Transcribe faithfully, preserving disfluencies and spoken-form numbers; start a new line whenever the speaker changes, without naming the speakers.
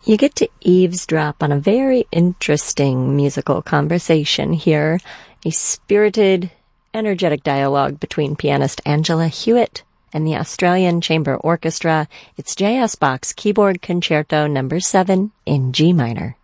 You get to eavesdrop on a very interesting musical conversation here, a spirited, energetic dialogue between pianist Angela Hewitt and the Australian Chamber Orchestra. It's J S. Bach's Keyboard Concerto number seven in G minor.